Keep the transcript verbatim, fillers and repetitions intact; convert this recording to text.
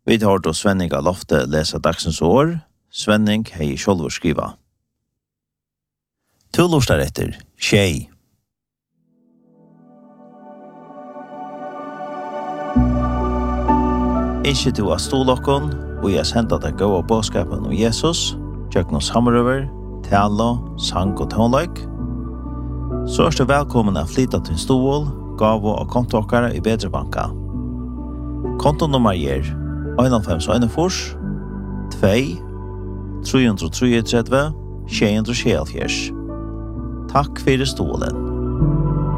Vi tar då Svenning av Lofte läsa dagsens år. Svenning hei sjolvor skriva. Tullostar etter, tjej. Ikke du har stålokken, og jeg sender deg gode bådskapen om Jesus, tjøkken samrøver, tale, sang og toneløk. Så er du velkommen å flytte til stål, gave og kontokkere i Bedre Banka. Kontonummer gir en fem en fors, to, tre tre tre, tjue Takk for stålen.